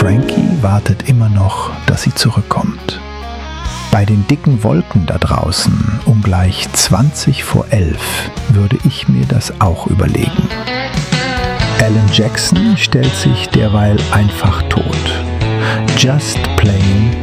Frankie wartet immer noch, dass sie zurückkommt. Bei den dicken Wolken da draußen um gleich 11:20 würde ich mir das auch überlegen. Alan Jackson stellt sich derweil einfach tot. Just playing